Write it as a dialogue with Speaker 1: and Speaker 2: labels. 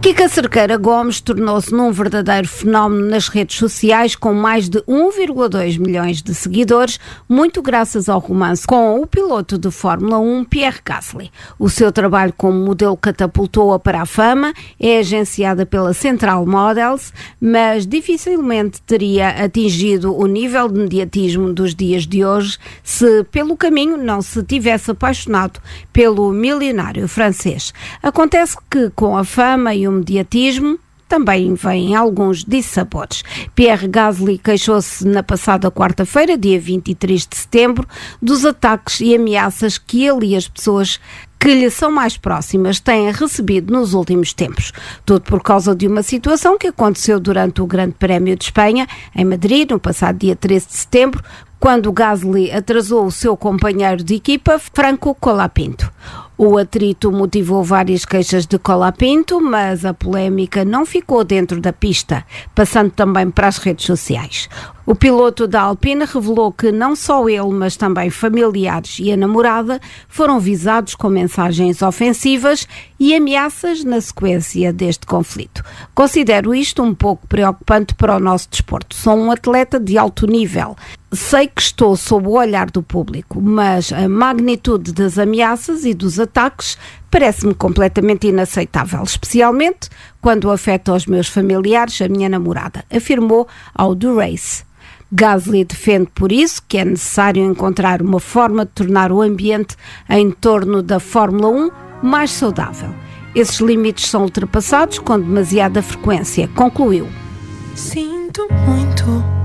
Speaker 1: Kika Cerqueira Gomes tornou-se num verdadeiro fenómeno nas redes sociais, com mais de 1,2 milhões de seguidores, muito graças ao romance com o piloto de Fórmula 1, Pierre Gasly. O seu trabalho como modelo catapultou-a para a fama, é agenciada pela Central Models, mas dificilmente teria atingido o nível de mediatismo dos dias de hoje se pelo caminho não se tivesse apaixonado pelo milionário francês. Acontece que com a fama e o mediatismo também vêm alguns dissabores. Pierre Gasly queixou-se na passada quarta-feira, dia 23 de setembro, dos ataques e ameaças que ele e as pessoas que lhe são mais próximas têm recebido nos últimos tempos. Tudo por causa de uma situação que aconteceu durante o Grande Prémio de Espanha, em Madrid, no passado dia 13 de setembro, quando Gasly atrasou o seu companheiro de equipa, Franco Colapinto. O atrito motivou várias queixas de Colapinto, mas a polémica não ficou dentro da pista, passando também para as redes sociais. O piloto da Alpine revelou que não só ele, mas também familiares e a namorada foram visados com mensagens ofensivas e ameaças na sequência deste conflito. Considero isto um pouco preocupante para o nosso desporto. Sou um atleta de alto nível. Sei que estou sob o olhar do público, mas a magnitude das ameaças e dos ataques parece-me completamente inaceitável, especialmente quando afeta os meus familiares, a minha namorada, afirmou ao The Race. Gasly defende por isso que é necessário encontrar uma forma de tornar o ambiente em torno da Fórmula 1 mais saudável. Esses limites são ultrapassados com demasiada frequência, concluiu.
Speaker 2: Sinto muito